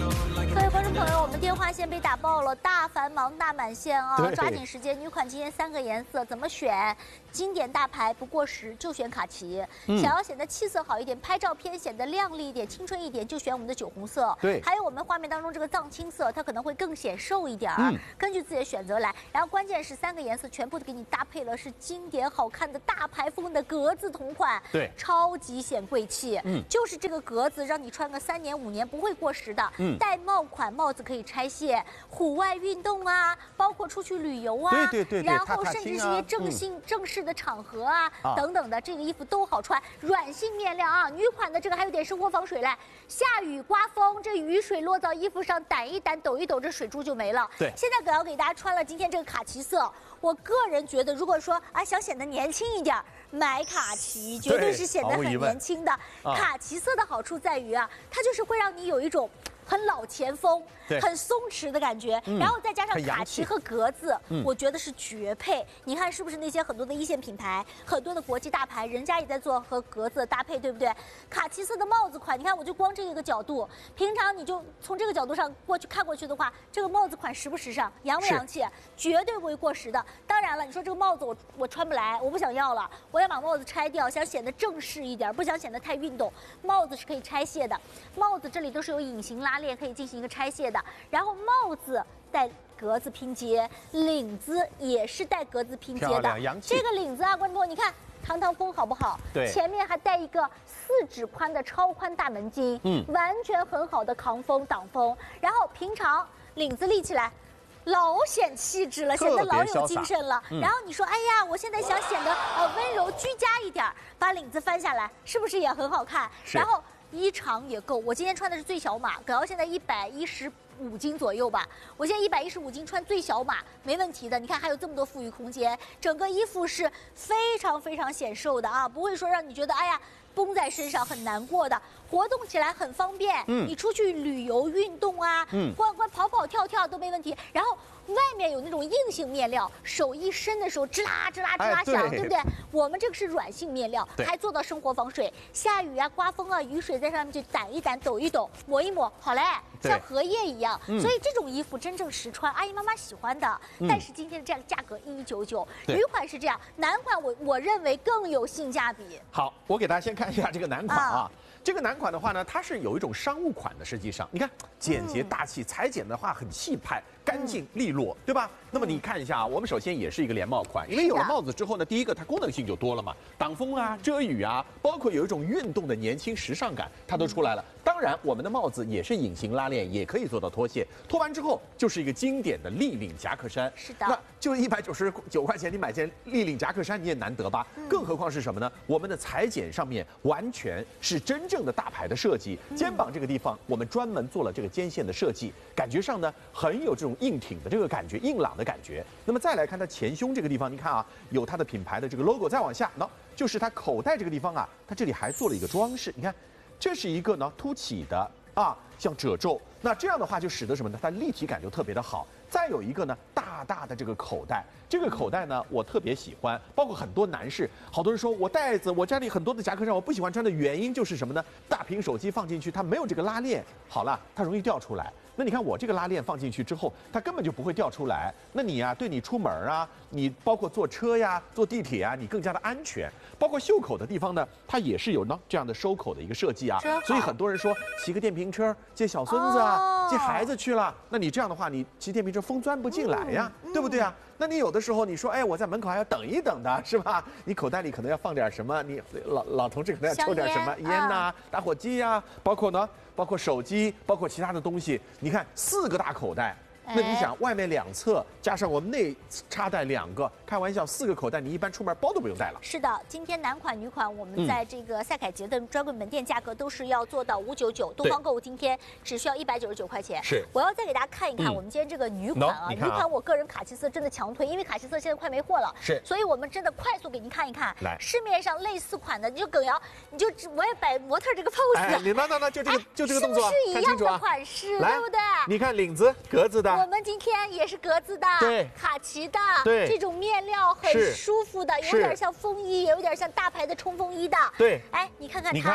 各位观众朋友，我们电话线被打爆了，大繁忙大满线啊！抓紧时间，女款今天3个颜色怎么选？经典大牌不过时就选卡其，想要显得气色好一点，拍照片显得靓丽一点、青春一点，就选我们的酒红色。 对， 还有我们画面当中这个藏青色，它可能会更显瘦一点根据自己的选择来。然后关键是3个颜色全部都给你搭配了是经典好看的大牌风的格子同款， 对， 超级显贵气。就是这个格子让你穿个3年5年不会过时的。带帽款，帽子可以拆卸，户外运动啊，包括出去旅游啊， 对， 然后甚至是一些正式的场合啊等等的，这个衣服都好穿，软性面料啊。女款的这个还有点生活防水嘞，下雨刮风，这雨水落到衣服上，掸一掸，抖一抖，这水珠就没了。 对， 现在我要给大家穿了今天这个卡其色，我个人觉得，如果说想显得年轻一点，买卡其绝对是显得很年轻的。卡其色的好处在于它就是会让你有一种很老前锋、很松弛的感觉，然后再加上卡其和格子，我觉得是绝配。你看是不是那些很多的1线品牌、很多的国际大牌，人家也在做和格子的搭配，对不对？卡其色的帽子款，你看我就光这个角度，平常你就从这个角度上看过去的话，这个帽子款时不时尚，洋不洋气，绝对不会过时的。当然了，你说这个帽子我穿不来，我不想要了，我要把帽子拆掉，想显得正式一点，不想显得太运动，帽子是可以拆卸的，帽子这里都是有隐形拉链可以进行一个拆卸的，然后帽子带格子拼接，领子也是带格子拼接的。这个领子观众朋友，你看堂堂风好不好？ 对， 前面还带一个4指宽的超宽大门襟，完全很好的抗风挡风。然后平常领子立起来，老显气质了，显得老有精神了。然后你说，哎呀，我现在想显得温柔居家一点，把领子翻下来，是不是也很好看？然后衣长也够，我今天穿的是最小码，葛瑶现在115斤左右吧，我现在115斤穿最小码没问题的。你看还有这么多富裕空间，整个衣服是非常非常显瘦的不会说让你觉得哎呀绷在身上很难过的，活动起来很方便。你出去旅游运动跑跑跳跳都没问题。然后外面有那种硬性面料，手一伸的时候吱啦吱啦吱啦响，对不对？我们这个是软性面料，还做到生活防水，下雨刮风雨水在上面就掸一掸，抖一抖，抹一抹，好嘞，像荷叶一样。所以这种衣服真正实穿，阿姨妈妈喜欢的。但是今天的这样价格199，女款是这样，男款我认为更有性价比。 好，我给大家先看一下这个男款这个男款的话呢，它是有一种商务款的，实际上你看简洁大气，裁剪的话很气派。干净利落，对吧？那么你看一下我们首先也是一个连帽款，因为有了帽子之后呢，第一个它功能性就多了嘛，挡风遮雨包括有一种运动的年轻时尚感，它都出来了。当然，我们的帽子也是隐形拉链，也可以做到脱卸，脱完之后就是一个经典的立领夹克衫。 是的， 那就199块钱，你买件立领夹克衫你也难得吧？更何况是什么呢？我们的裁剪上面完全是真正的大牌的设计，肩膀这个地方我们专门做了这个肩线的设计，感觉上呢很有这种硬挺的这个感觉，硬朗的感觉。那么再来看它前胸这个地方，你看有它的品牌的这个 logo， 再往下就是它口袋这个地方它这里还做了一个装饰，你看，这是一个凸起的像褶皱，那这样的话就使得什么呢？它立体感就特别的好。再有一个呢，大大的这个口袋，这个口袋呢我特别喜欢，包括很多男士，好多人说我袋子，我家里很多的夹克衫我不喜欢穿的原因就是什么呢？大屏手机放进去它没有这个拉链，好了，它容易掉出来。那你看我这个拉链放进去之后，它根本就不会掉出来。那你对你出门你包括坐车坐地铁你更加的安全。包括袖口的地方呢，它也是有这样的收口的一个设计所以很多人说骑个电瓶车接小孙子接孩子去了，那你这样的话，你骑电瓶车风钻不进来对不对那你有的时候你说，哎，我在门口还要等一等的，是吧？你口袋里可能要放点什么？你老同志可能要抽点什么烟打火机包括手机，包括其他的东西。你看4个大口袋。那你想，外面2侧加上我们内插袋2个，开玩笑，4个口袋，你一般出门包都不用带了。 是的，今天男款、女款，我们在这个赛凯杰的专柜门店价格都是要做到599，东方购物今天只需要199块钱。 是， 我要再给大家看一看我们今天这个女款女款我个人卡其色真的强推，因为卡其色现在快没货了， 是， 所以我们真的快速给您看一看。 来， 市面上类似款的，你就耿瑶，我也摆模特这个 pose， 你那就这个动作， 是不是一样的款式，对不对？ 你看领子格子的。 我们今天也是格子的， 对， 卡其的， 对， 这种面料很舒服的，有点像风衣，也有点像大牌的冲锋衣的。 对， 哎，你看看它，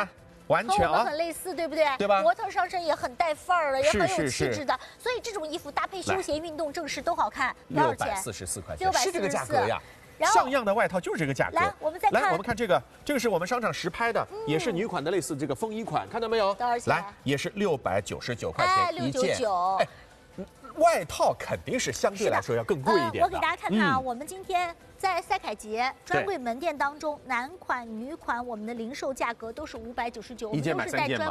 完全和我们很类似，对不对？ 对吧？ 模特上身也很带范儿了，也很有气质的。 是所以这种衣服搭配休闲运动正式都好看。多少钱 ？644块钱，是这个价格呀。 像样的外套就是这个价格。 来，我们再看， 来，我们看这个，这个是我们商场实拍的，也是女款的类似这个风衣款，看到没有？ 多少钱？ 来，也是699块钱一件。 699。 外套肯定是相对来说要更贵一点的。 我给大家看看啊，我们今天在赛凯杰专柜门店当中，男款、女款，我们的零售价格都是599，我们都是带专